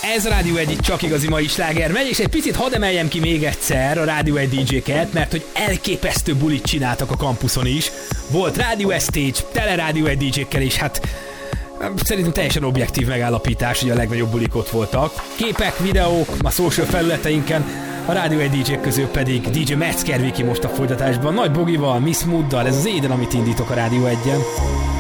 Ez a Rádió 1 csak igazi mai sláger megy, és egy picit hadd emeljem ki még egyszer a Rádió 1 DJ-ket, mert hogy elképesztő bulit csináltak a kampuszon is. Volt Rádió Stage, tele Rádió 1 DJ-kkel, és hát szerintem teljesen objektív megállapítás, hogy a legnagyobb bulik ott voltak. Képek, videók, a social felületeinken, a Rádió 1 DJ-k közül pedig DJ Metzger Viki most a folytatásban, Nagy Bogival, Miss Mooddal, ez az éden, amit indítok a Rádió 1-en.